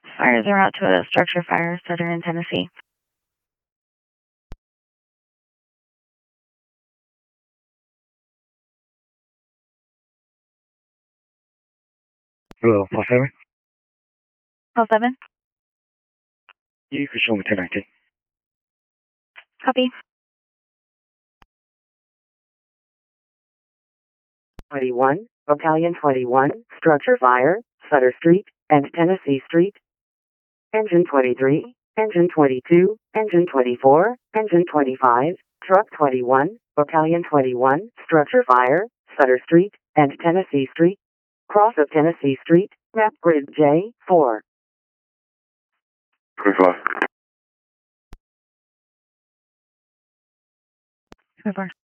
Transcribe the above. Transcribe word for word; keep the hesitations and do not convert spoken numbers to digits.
Fires are out to a structure fire, Sutter in Tennessee. Hello, four seven. Call seven. You can show me ten nineteen. Copy. twenty-one, Battalion twenty-one, structure fire, Sutter Street and Tennessee Street. Engine twenty-three, Engine twenty-two, Engine twenty-four, Engine twenty-five, Truck twenty-one, Battalion twenty-one, structure fire, Sutter Street and Tennessee Street. Cross of Tennessee Street, map grid J four. twenty-five. twenty-four.